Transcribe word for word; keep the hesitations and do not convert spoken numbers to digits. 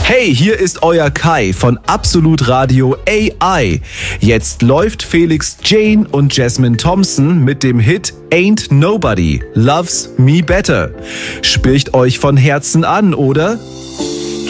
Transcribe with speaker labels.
Speaker 1: Hey, hier ist euer Kai von Absolut Radio A I. Jetzt läuft Felix Jane und Jasmine Thompson mit dem Hit Ain't Nobody Loves Me Better. Spricht euch von Herzen an, oder?